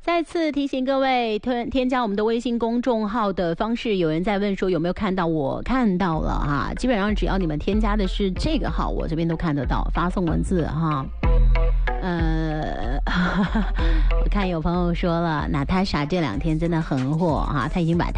再次提醒各位，添加我们的微信公众号的方式，有人在问说有没有看到，我看到了哈，基本上只要你们添加的是这个号，我这边都看得到，发送文字哈。我看有朋友说了，娜塔莎这2天真的很火哈，他已经把